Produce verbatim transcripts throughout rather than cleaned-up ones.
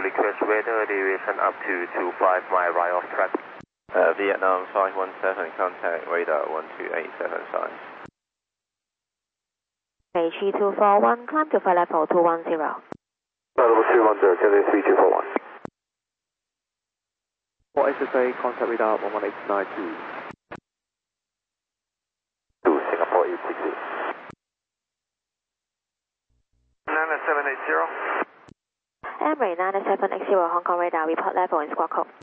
request weather deviation up to two five mile right of track. Uh, Vietnam five one seven, contact radar one two eight seven size. H E two four one, climb to flight level two one zero. Level two one zero, Kelly three two four one. For S S A, contact radar one one eight nine two. To Singapore eight six zero. nine seven eight zero. Emirates nine seven eight zero, Hong Kong radar, report level in squawk code.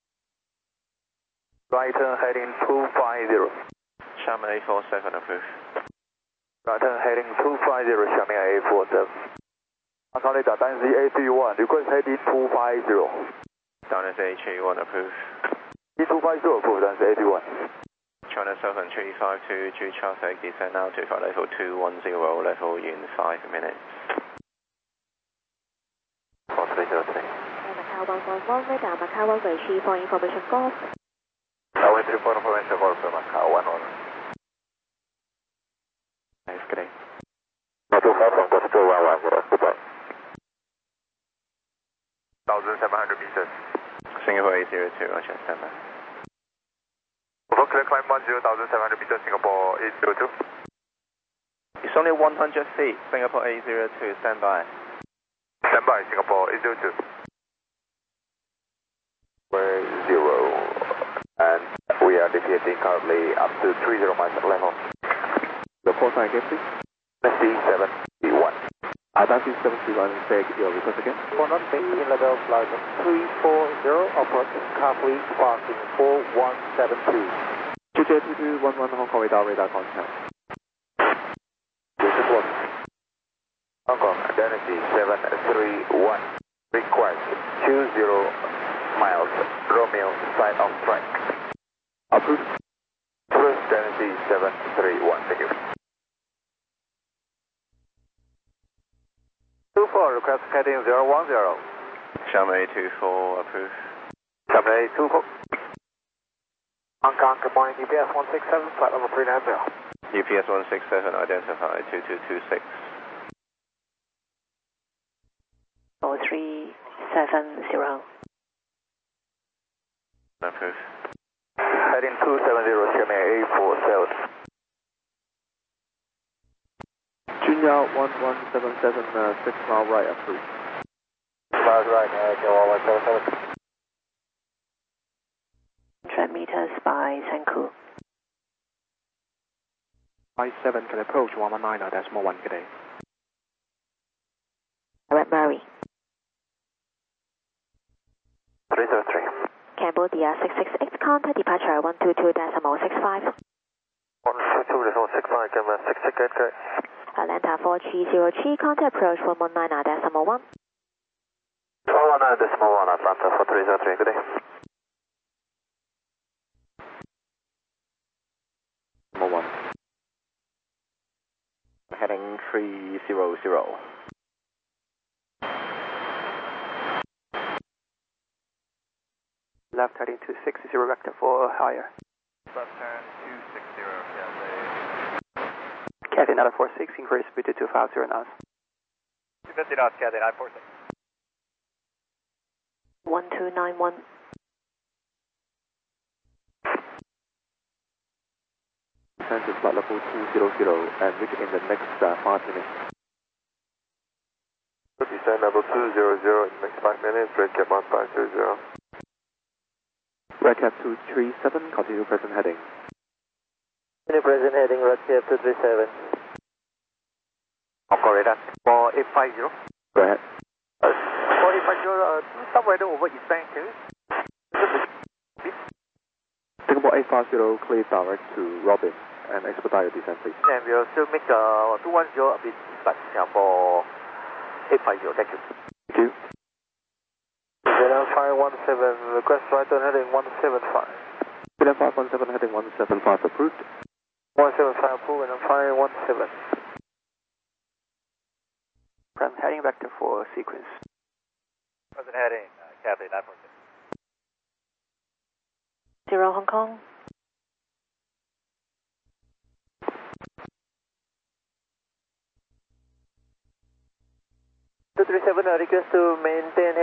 Right turn heading two five zero. Xiamen A four seven approved. Right turn heading two five zero, Xiamen A four seven. Hong Kong radar,单 C A three one, request heading two five zero. China H A one approved. E two five zero approved,单 C A three one. China seven three five two, due traffic, descend now to flight level two one zero, level in five minutes. four three zero three. Macau one one one, radar Macau one way, three for information golf. Macau one three four, information golf, Macau one one. Nice, good day. Not too far from Costa one one zero, goodbye. one thousand seven hundred meters. Singapore eight zero two, Roger, stand by. Over clear climb one zero thousand seven hundred meters, Singapore eight zero two. It's only one hundred feet, Singapore eight zero two, stand by. Stand by, Singapore eight zero two. We're zero, and we are deviating currently up to three zero miles level. The call sign again, please. C seven three one. Uh, that's seven three one, say your request again. one on base in level flight three four zero, approach car fleet passing four one seven two. J J two two one one, Hong Kong radar, radar contact. This is one. Hong Kong, identity seven three one. Request two zero miles, Romeo, side of track. Approved. Approved, identity seven three one, thank you. two four, request heading zero one zero. Xiamen A two four approved. Xiamen A two four. Hong Kong, good morning, U P S one six seven, flight level three nine zero. U P S one six seven, identify two two two six. four three seven zero. Approved. Heading two seven zero, Xiamen A four seven. Junior one one seven seven, uh, six mile right, approved. Miles right, uh, one one seven seven. one hundred meters by Senku. five seven can approach one one nine, decimal one, good day. Red Murray. three zero three. Cambodia six six eight, contact departure one two two decimal six five. one two two decimal six five, camera six six eight, correct. Atlanta four three zero three, contact approach one one nine decimal one. one one nine decimal one, Atlanta four three zero three, good day. Number one. Heading three zero zero. Left heading two six zero, vector for higher. Left turn two six zero, Cathay nine four six, increase speed to two five zero knots. two fifty knots, Cathay nine four six. one two nine one. Descend to flight level two zero zero and reach in the next uh, five minutes. Descend level two zero zero in the next five minutes, red cap one five zero zero. Red cap two three seven, continue present heading. Continue present heading, red cap two three seven. Hong Kong radar four eight five zero. Go ahead. Uh, four eight five zero, uh, somewhere over East Bank, can you? Singapore eight five zero, clear direct to Robin and expedite your descent, please. And we'll still make uh, two one zero a bit like Singapore eight five zero, thank you. Thank you. Vietnam five one seven, request right turn heading one seven five. Vietnam five one seven, heading one seven five, approved. one seven five approved, and I'm five one seven. I'm heading vector for sequence. Present heading, uh, Cathay nine four six. Zero Hong Kong. two three seven, uh, request to maintain